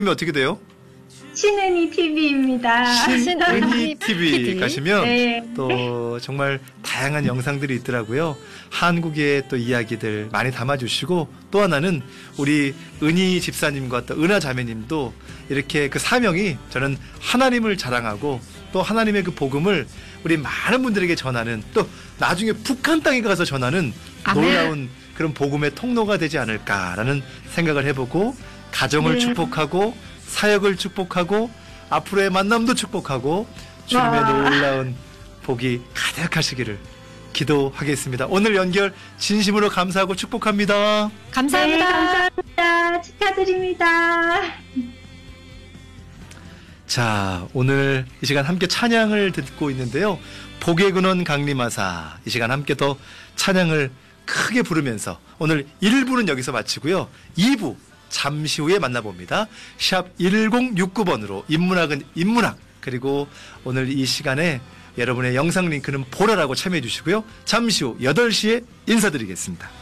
어떻게 돼요? 신은이 TV입니다. 신은이 TV 가시면 네. 또 정말 다양한 영상들이 있더라고요. 한국의 또 이야기들 많이 담아주시고, 또 하나는 우리 은희 집사님과 또 은하 자매님도 이렇게 그 사명이, 저는 하나님을 자랑하고 또 하나님의 그 복음을 우리 많은 분들에게 전하는, 또 나중에 북한 땅에 가서 전하는 놀라운 그런 복음의 통로가 되지 않을까라는 생각을 해보고, 가정을 축복하고 사역을 축복하고 앞으로의 만남도 축복하고 주님의 놀라운 복이 가득하시기를 기도하겠습니다. 오늘 연결 진심으로 감사하고 축복합니다. 감사합니다. 네, 감사합니다. 축하드립니다. 자, 오늘 이 시간 함께 찬양을 듣고 있는데요. 복의 근원 강림하사, 이 시간 함께 더 찬양을 크게 부르면서 오늘 1부는 여기서 마치고요. 2부 잠시 후에 만나봅니다. 샵 1069번으로 인문학은 인문학, 그리고 오늘 이 시간에 여러분의 영상 링크는 보라라고 참여해 주시고요. 잠시 후 8시에 인사드리겠습니다.